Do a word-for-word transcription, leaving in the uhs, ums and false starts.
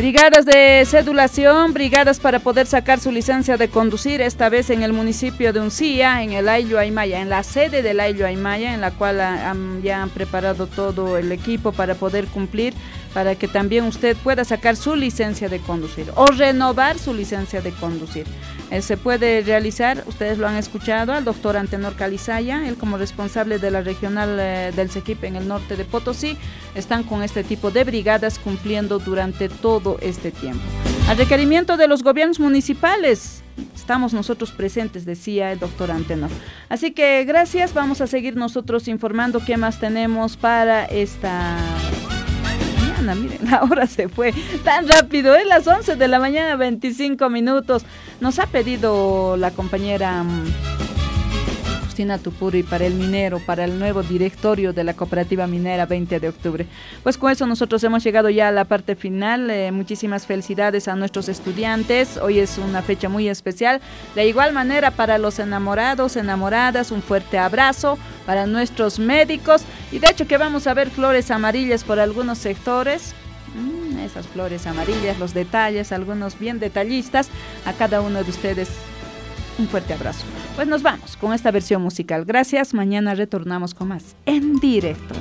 Brigadas de cedulación, brigadas para poder sacar su licencia de conducir, esta vez en el municipio de Uncía, en el Ayllu Aymaya, en la sede del Ayllu Aymaya, en la cual han, ya han preparado todo el equipo para poder cumplir, para que también usted pueda sacar su licencia de conducir o renovar su licencia de conducir. Eh, se puede realizar, ustedes lo han escuchado, al doctor Antenor Calizaya, él como responsable de la regional eh, del SEQIP en el norte de Potosí, están con este tipo de brigadas cumpliendo durante todo este tiempo. Al requerimiento de los gobiernos municipales, estamos nosotros presentes, decía el doctor Antenor. Así que gracias, vamos a seguir nosotros informando qué más tenemos para esta... Miren, la hora se fue tan rápido, es las once de la mañana, veinticinco minutos. Nos ha pedido la compañera um, Justina Tupuri para el minero, para el nuevo directorio de la cooperativa minera veinte de octubre. Pues con eso nosotros hemos llegado ya a la parte final. Eh, muchísimas felicidades a nuestros estudiantes. Hoy es una fecha muy especial. De igual manera para los enamorados, enamoradas, un fuerte abrazo para nuestros médicos. Y de hecho que vamos a ver flores amarillas por algunos sectores. Mm, esas flores amarillas, los detalles, algunos bien detallistas. A cada uno de ustedes un fuerte abrazo. Pues nos vamos con esta versión musical. Gracias, mañana retornamos con más en directo.